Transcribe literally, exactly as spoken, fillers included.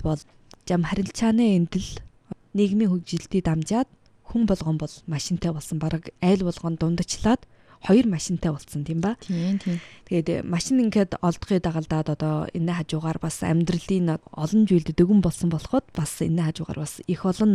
бол зам харилцааны эндэл нийгмийн хөгжилтийг дамжаад хүн болгон бол машинтай болсон. Бараг айл болгон дундчлаад хоёр машинтай болсон тийм ба. Тийм тийм. Тэгээд машин ингээд олдгыг дагалдаад одоо энэ хажуугаар бас амьдралын олон зүйлд дэгүн болсон болоход бас энэ хажуугаар бас их олон